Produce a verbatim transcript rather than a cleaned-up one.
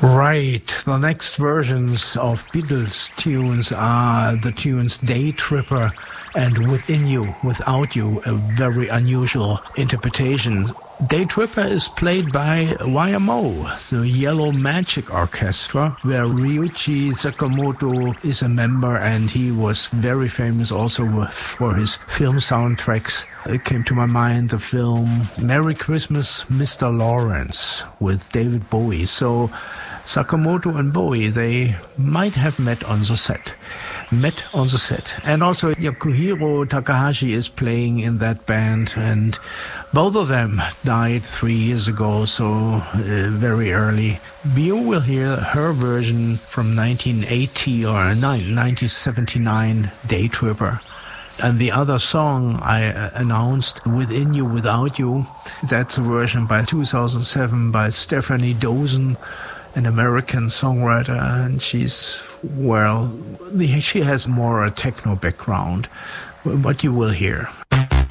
Right. The next versions of Beatles tunes are the tunes Day Tripper and Within You, Without You, a very unusual interpretation. Day Tripper is played by Y M O, the Yellow Magic Orchestra, where Ryuichi Sakamoto is a member, and he was very famous also for his film soundtracks. It came to my mind the film Merry Christmas, Mister Lawrence with David Bowie. So Sakamoto and Bowie, they might have met on the set. Met on the set. And also Yasuhiro Takahashi is playing in that band, and both of them died three years ago, so uh, very early. You will hear her version from nineteen eighty or nineteen seventy-nine, Day Tripper. And the other song I uh, announced, Within You, Without You, that's a version by two thousand seven by Stephanie Dozen, an American songwriter, and she's, well, she has more a techno background, what you will hear.